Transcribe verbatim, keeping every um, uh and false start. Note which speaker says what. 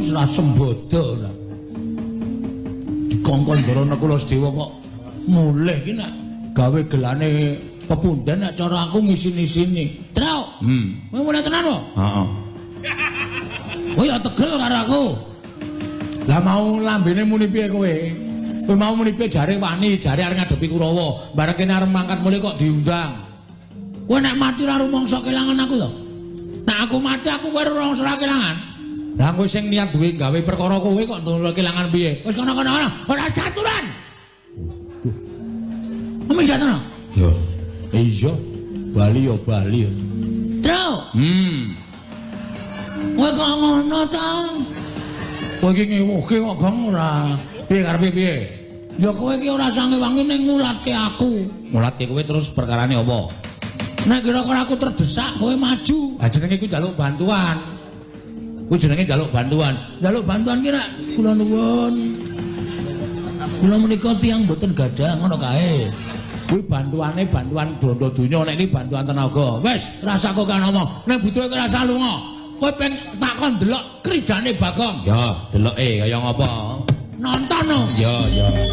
Speaker 1: wis ra sembodo ora. Dikongkon Ndara kula Sedewa kok mulih ki nek gawe gelane pepundhen nek cara aku ngisini-sini. Tro. Hmm. Kowe mulih tenan kok? Heeh. Kowe ya tegel karo aku. Lah mau lambene muni piye kowe? Kowe mau muni piye jare wani, jare arep ngadepi Kurawa, bareng kene arep mangkat mulih kok diundang. Kowe nek mati ora rumangsa kelangan aku to. Nek aku mati aku kowe ora rumangsa kelangan. Lah kowe sing niat duwe gawe perkara kowe kok ndono kelangan piye? Wis kono-kono ora caturan. Waduh. Amin jatuh. Yo. Iya. Bali yo Bali yo. Tro. Hmm. Kowe kok ngono ta? Kowe iki ngewuhke kok Gong ora. Piye karepe piye? Ya kowe iki ora sange wangi ning ngulatke aku. Ngulatke kowe terus perkarane apa? Nek kira-kira aku terdesak kowe maju. Ha jenenge iku njaluk bantuan. Kuwi jenenge njaluk bantuan. Njaluk bantuan ki nek kula nuwun. Kula menika tiyang mboten gadah ngono kae. Kuwi bantuane bantuan bondo donya nek iki bantuan tenaga. Wis, rasa kok kan omong. Nek butuhe kowe rasa lunga. Kowe peng takon delok kridane Bagong. Ya, deloke kaya ngapa? Nonton no. Ya, ya.